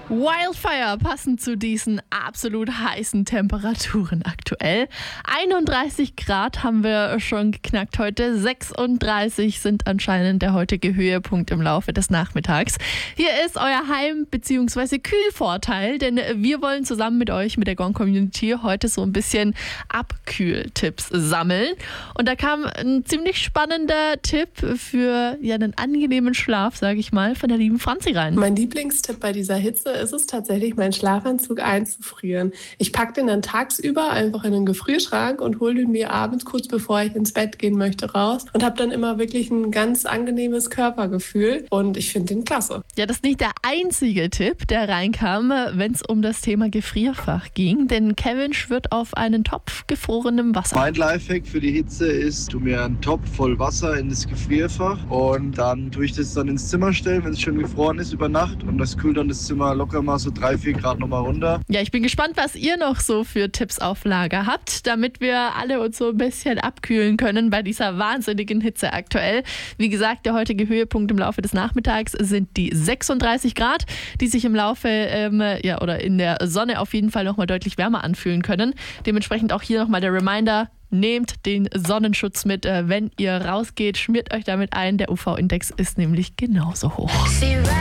Wildfire passend zu diesen absolut heißen Temperaturen aktuell. 31 Grad haben wir schon geknackt heute. 36 sind anscheinend der heutige Höhepunkt im Laufe des Nachmittags. Hier ist euer Heim- bzw. Kühlvorteil, denn wir wollen zusammen mit euch, mit der Gong-Community, heute so ein bisschen Abkühltipps sammeln. Und da kam ein ziemlich spannender Tipp für einen angenehmen Schlaf, sage ich mal, von der lieben Franzi rein. Mein Lieblingstipp bei dieser Hitze ist es tatsächlich, meinen Schlafanzug einzufrieren. Ich packe den dann tagsüber einfach in den Gefrierschrank und hole den mir abends kurz bevor ich ins Bett gehen möchte raus und habe dann immer wirklich ein ganz angenehmes Körpergefühl und ich finde den klasse. Ja, das ist nicht der einzige Tipp, der reinkam, wenn es um das Thema Gefrierfach ging, denn Kevin schwört auf einen Topf gefrorenem Wasser. Mein Lifehack für die Hitze ist, tu mir einen Topf voll Wasser in das Gefrierfach und dann tue ich das dann ins Zimmer stellen, wenn es schon gefroren ist über Nacht und das kühlt dann das Zimmer locker mal so 3-4 Grad nochmal runter. Ja, ich bin gespannt, was ihr noch so für Tipps auf Lager habt, damit wir alle uns so ein bisschen abkühlen können bei dieser wahnsinnigen Hitze aktuell. Wie gesagt, der heutige Höhepunkt im Laufe des Nachmittags sind die 36 Grad, die sich im Laufe oder in der Sonne auf jeden Fall nochmal deutlich wärmer anfühlen können. Dementsprechend auch hier nochmal der Reminder: Nehmt den Sonnenschutz mit, wenn ihr rausgeht, schmiert euch damit ein. Der UV-Index ist nämlich genauso hoch.